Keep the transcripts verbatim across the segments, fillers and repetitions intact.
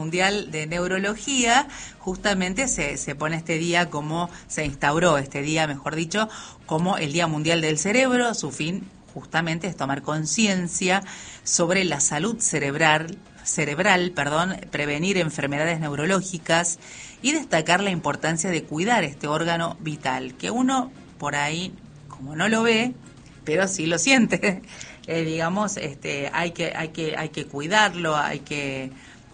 Mundial de Neurología, justamente se, se pone este día como, se instauró este día, mejor dicho, como el Día Mundial del Cerebro. Su fin justamente es tomar conciencia sobre la salud cerebral, cerebral, perdón, prevenir enfermedades neurológicas y destacar la importancia de cuidar este órgano vital, que uno por ahí, como no lo ve, pero sí lo siente, eh, digamos, este, hay que, hay que, hay que cuidarlo, hay que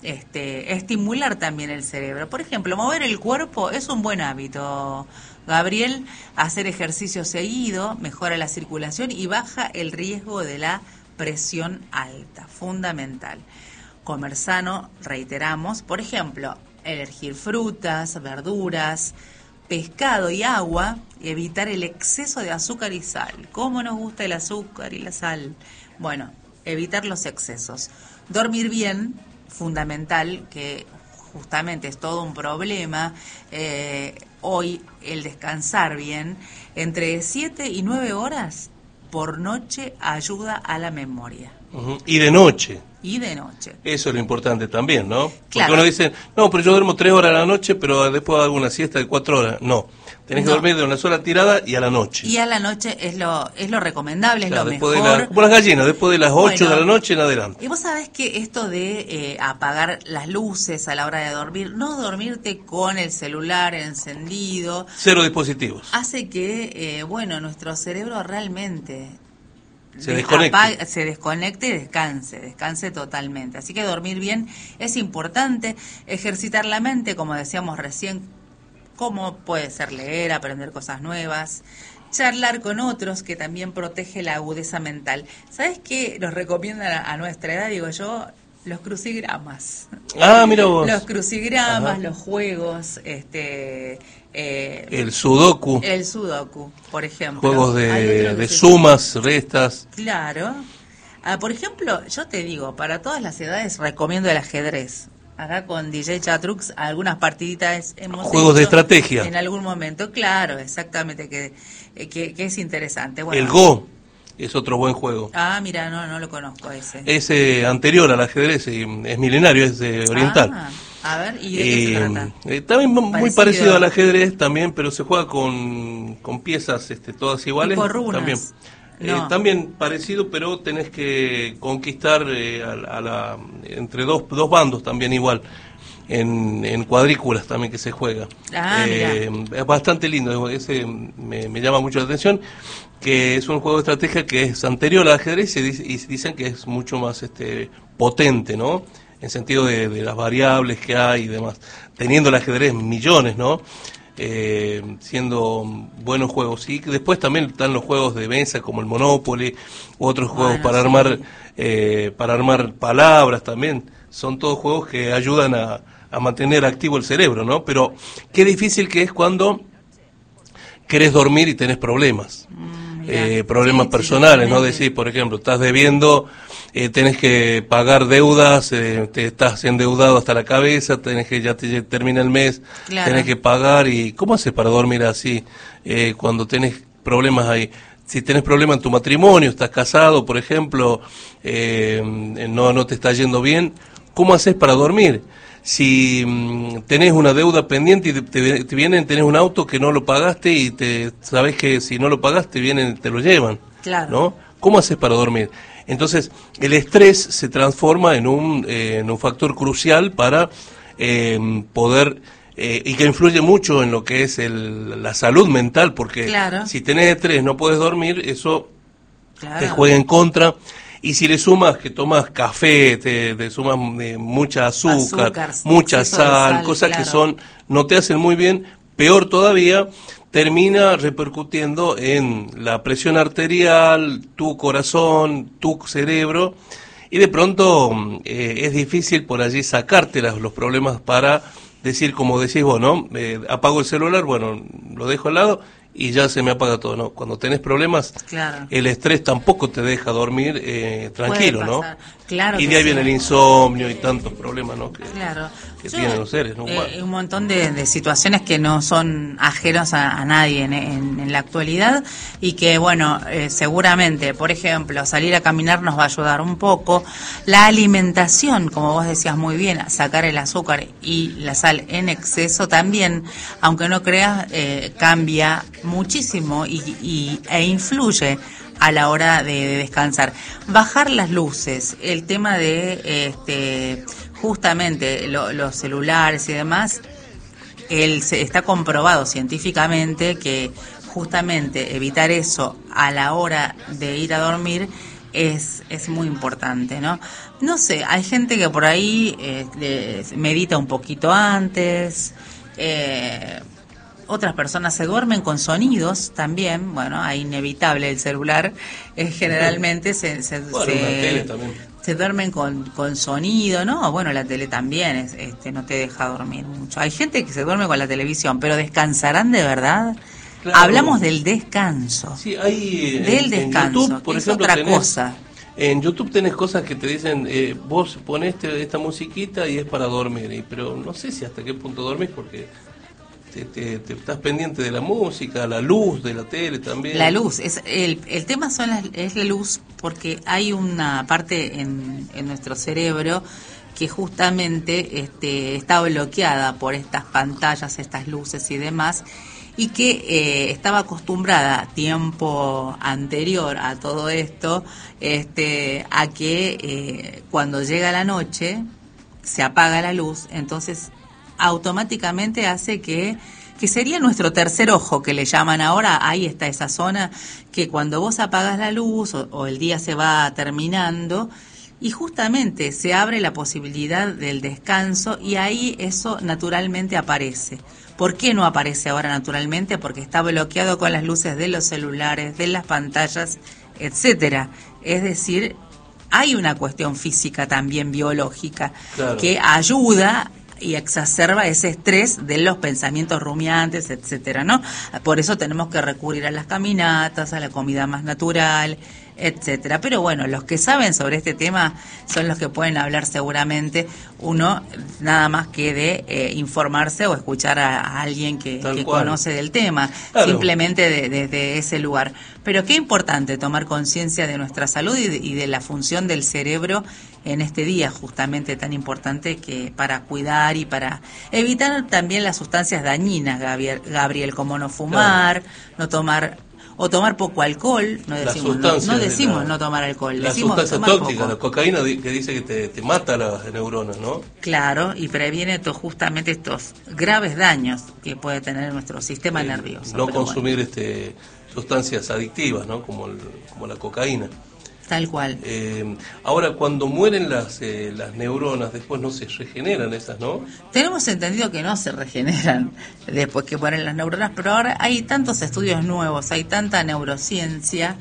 Este, estimular también el cerebro. Por ejemplo, mover el cuerpo es un buen hábito, Gabriel. Hacer ejercicio seguido mejora la circulación y baja el riesgo de la presión alta, fundamental. Comer sano, reiteramos, por ejemplo, elegir frutas, verduras, pescado y agua, y evitar el exceso de azúcar y sal. ¿Cómo nos gusta el azúcar y la sal? Bueno, evitar los excesos. Dormir bien, fundamental, que justamente es todo un problema. Eh, hoy el descansar bien, entre siete y nueve horas por noche ayuda a la memoria. Uh-huh. Y de noche. Y de noche. Eso es lo importante también, ¿no? Claro. Porque uno dice, no, pero yo duermo tres horas a la noche, pero después hago una siesta de cuatro horas. No, tenés no. que dormir de una sola tirada y a la noche. Y a la noche es lo es lo recomendable, claro, es lo mejor. mejor. La, como las gallinas, después de las ocho bueno, de la noche en adelante. Y vos sabés que esto de eh, apagar las luces a la hora de dormir, no dormirte con el celular encendido. Cero dispositivos. Hace que, eh, bueno, nuestro cerebro realmente se desconecte. Apague, se desconecte y descanse, descanse totalmente. Así que dormir bien es importante. Ejercitar la mente, como decíamos recién, como puede ser leer, aprender cosas nuevas, charlar con otros, que también protege la agudeza mental. ¿Sabes qué nos recomiendan a, a nuestra edad? Digo yo, los crucigramas. Ah, mira vos. Los crucigramas, Ajá. los juegos, este... Eh, el sudoku. El sudoku, por ejemplo. Juegos de, de sumas, restas. Claro. Ah, por ejemplo, yo te digo, para todas las edades recomiendo el ajedrez. Acá con D J Chatrux algunas partiditas hemos Juegos hecho de estrategia. En algún momento, claro, exactamente, que, que, que es interesante. Bueno, el Go es otro buen juego. Ah, mira, no, no lo conozco ese. Es eh, anterior al ajedrez, eh, es milenario, es eh, oriental. Ah. A ver, ¿y de qué eh, se trata? Eh, también parecido. Muy parecido al ajedrez también, pero se juega con, con piezas este, todas iguales. Tipo runas. También, no. eh, también parecido, pero tenés que conquistar eh, a, a la, entre dos, dos bandos también igual. En, en cuadrículas también que se juega. Ah, eh, es bastante lindo, ese me, me llama mucho la atención, que es un juego de estrategia que es anterior al ajedrez y, y dicen que es mucho más este potente, ¿no? En sentido de, de las variables que hay y demás, teniendo el ajedrez millones, ¿no? Eh, siendo buenos juegos. Y después también están los juegos de mesa como el Monopoly, u otros juegos bueno, para sí. armar eh, para armar palabras también. Son todos juegos que ayudan a, a mantener activo el cerebro, ¿no? Pero qué difícil que es cuando querés dormir y tenés problemas. Mm, eh, problemas sí, personales, sí, ¿no? Decir, por ejemplo, estás debiendo... Eh, tenés que pagar deudas, eh, te estás endeudado hasta la cabeza, tenés que ya te termina el mes, claro. tenés que pagar. Y ¿cómo haces para dormir así eh, cuando tenés problemas ahí? Si tenés problemas en tu matrimonio, estás casado, por ejemplo, eh, no no te está yendo bien, ¿cómo haces para dormir? Si mm, tenés una deuda pendiente y te, te, te vienen, tenés un auto que no lo pagaste y te sabés que si no lo pagaste vienen, te lo llevan, claro. ¿no? ¿Cómo haces para dormir? Entonces, el estrés se transforma en un, eh, en un factor crucial para eh, poder, eh, y que influye mucho en lo que es el, la salud mental, porque claro. si tenés estrés, no puedes dormir, eso claro. te juega en contra. Y si le sumas que tomas café, te, te sumas eh, mucha azúcar, azúcar mucha sal, sal, cosas claro. que son no te hacen muy bien, peor todavía, termina repercutiendo en la presión arterial, tu corazón, tu cerebro, y de pronto eh, es difícil por allí sacarte las, los problemas para decir, como decís vos, ¿no? Eh, apago el celular, bueno, lo dejo al lado y ya se me apaga todo, ¿no? Cuando tenés problemas, claro. el estrés tampoco te deja dormir eh, tranquilo, ¿no? Claro y que de ahí sí. viene el insomnio y tantos problemas, ¿no? que, Claro. que Yo, tienen los seres, ¿no? eh, Bueno. un montón de, de situaciones que no son ajenos a, a nadie en, en, en la actualidad y que, bueno, eh, seguramente, por ejemplo, salir a caminar nos va a ayudar un poco. La alimentación, como vos decías muy bien, sacar el azúcar y la sal en exceso también, aunque no creas, eh, cambia muchísimo y, y, e influye a la hora de, de descansar. Bajar las luces, el tema de este justamente lo, los celulares y demás, el, se, está comprobado científicamente que justamente evitar eso a la hora de ir a dormir es, es muy importante, ¿no? No sé, hay gente que por ahí eh, medita un poquito antes, eh, otras personas se duermen con sonidos también, bueno, es inevitable el celular, eh, generalmente se, se, bueno, se, una tele también. se duermen con, con sonido, ¿no? Bueno, la tele también es, este, no te deja dormir mucho. Hay gente que se duerme con la televisión, pero ¿descansarán de verdad? Claro. Hablamos del descanso. Sí, hay del en, descanso, en YouTube, por que ejemplo, es otra tenés, cosa. En YouTube tenés cosas que te dicen, eh, vos ponés este, esta musiquita y es para dormir, y, pero no sé si hasta qué punto dormís porque te, te, te estás pendiente de la música, la luz de la tele también. La luz, es el, el tema son las, es la luz porque hay una parte en, en nuestro cerebro que justamente este, está bloqueada por estas pantallas, estas luces y demás, y que eh, estaba acostumbrada tiempo anterior a todo esto, este, a que eh, cuando llega la noche se apaga la luz, entonces automáticamente hace que, que sería nuestro tercer ojo que le llaman ahora, ahí está esa zona, que cuando vos apagas la luz o, o el día se va terminando, y justamente se abre la posibilidad del descanso y ahí eso naturalmente aparece. ¿Por qué no aparece ahora naturalmente? Porque está bloqueado con las luces de los celulares, de las pantallas, etcétera. Es decir, hay una cuestión física también biológica, claro, que ayuda y exacerba ese estrés de los pensamientos rumiantes, etcétera, ¿no? Por eso tenemos que recurrir a las caminatas, a la comida más natural, etcétera. Pero bueno, los que saben sobre este tema son los que pueden hablar seguramente, uno nada más que de eh, informarse o escuchar a, a alguien que, que conoce del tema, claro, simplemente desde de, de ese lugar. Pero qué importante tomar conciencia de nuestra salud y de, y de la función del cerebro en este día justamente tan importante que para cuidar y para evitar también las sustancias dañinas, Gabriel, Gabriel como no fumar, claro, no tomar o tomar poco alcohol, no decimos no, no decimos la, no tomar alcohol, la decimos sustancia tomar tóxica, poco. La cocaína que dice que te, te mata las neuronas, ¿no? Claro, y previene to, justamente estos graves daños que puede tener nuestro sistema eh, nervioso. No consumir bueno. este sustancias adictivas, ¿no? Como el, como la cocaína. Tal cual. Eh, ahora, cuando mueren las eh, las neuronas, después no se regeneran esas, ¿no? Tenemos entendido que no se regeneran después que mueren las neuronas, pero ahora hay tantos estudios nuevos, hay tanta neurociencia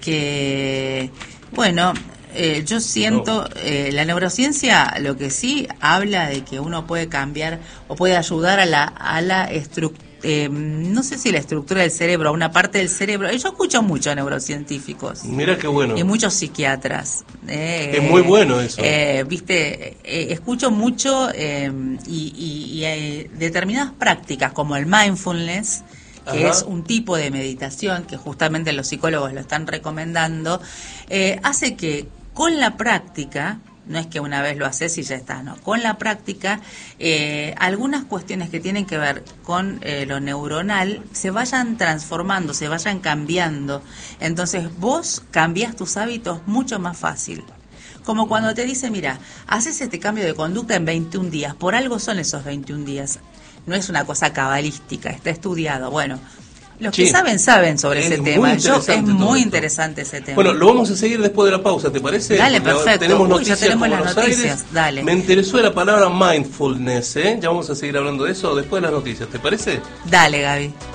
que, bueno, eh, yo siento, no. eh, la neurociencia lo que sí habla de que uno puede cambiar o puede ayudar a la, a la estructura. Eh, no sé si la estructura del cerebro, una parte del cerebro. Yo escucho mucho a neurocientíficos. Mira qué bueno. Y muchos psiquiatras. Eh, es muy bueno eso. Eh, Viste, eh, escucho mucho eh, y, y, y eh, determinadas prácticas como el mindfulness, que Ajá. es un tipo de meditación que justamente los psicólogos lo están recomendando, eh, hace que con la práctica, no es que una vez lo haces y ya está, no. Con la práctica, eh, algunas cuestiones que tienen que ver con eh, lo neuronal se vayan transformando, se vayan cambiando. Entonces vos cambiás tus hábitos mucho más fácil. Como cuando te dice, mira, haces este cambio de conducta en veintiún días. Por algo son esos veintiún días. No es una cosa cabalística, está estudiado. Bueno, los que sí. saben, saben sobre es ese tema. Yo, es muy interesante ese tema. Bueno, lo vamos a seguir después de la pausa, ¿te parece? Dale, Porque perfecto. Tenemos Uy, noticias ya tenemos como las Buenos noticias. Aires. Dale. Me interesó la palabra mindfulness, ¿eh? Ya vamos a seguir hablando de eso después de las noticias, ¿te parece? Dale, Gaby.